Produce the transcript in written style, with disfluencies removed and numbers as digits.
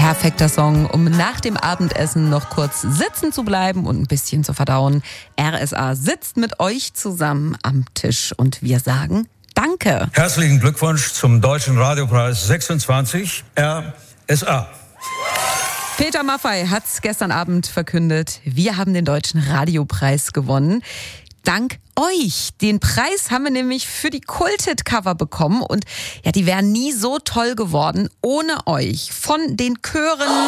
Perfekter Song, um nach dem Abendessen noch kurz sitzen zu bleiben und ein bisschen zu verdauen. RSA sitzt mit euch zusammen am Tisch und wir sagen Danke. Herzlichen Glückwunsch zum Deutschen Radiopreis 26 RSA. Peter Maffay hat es gestern Abend verkündet. Wir haben den Deutschen Radiopreis gewonnen. Dank euch. Den Preis haben wir nämlich für die Kulthit-Cover bekommen. Und ja, die wären nie so toll geworden ohne euch. Von den Chören